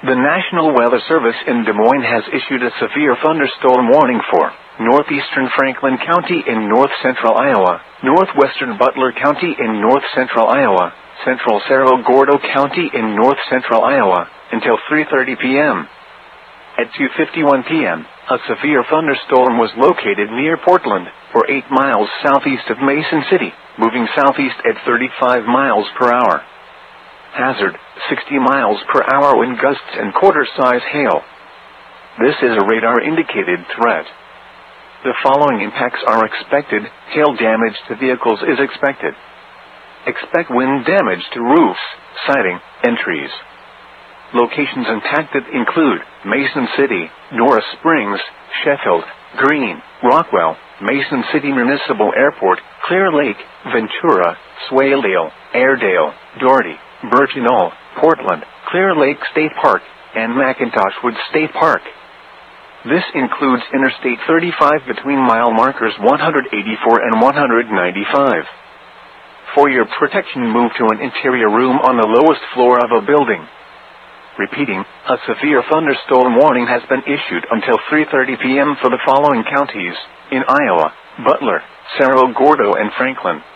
The National Weather Service in Des Moines has issued a severe thunderstorm warning for northeastern Franklin County in north-central Iowa, northwestern Butler County in north-central Iowa, central Cerro Gordo County in north-central Iowa, until 3:30 p.m. At 2:51 p.m., a severe thunderstorm was located near Portland, or 8 miles southeast of Mason City, moving southeast at 35 miles per hour. Hazard, 60 miles per hour wind gusts and quarter-size hail. This is a radar-indicated threat. The following impacts are expected. Hail damage to vehicles is expected. Expect wind damage to roofs, siding, and trees. Locations impacted include Mason City, Norris Springs, Sheffield, Greene, Rockwell, Mason City Municipal Airport, Clear Lake, Ventura, Swaleyville, Airedale, Doherty, Burgeon, Portland, Clear Lake State Park, and McIntosh Woods State Park. This includes Interstate 35 between mile markers 184 and 195. For your protection, move to an interior room on the lowest floor of a building. Repeating, a severe thunderstorm warning has been issued until 3:30 p.m. for the following counties in Iowa: Butler, Cerro Gordo, and Franklin.